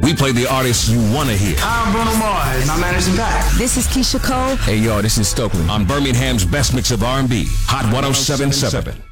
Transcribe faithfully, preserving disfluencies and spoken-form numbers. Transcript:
We play the artists you want to hear. I'm Bruno Mars. My managing pack. This is Keisha Cole. Hey, yo, this is Stokely. On Birmingham's best mix of R and B, Hot one oh seven point seven.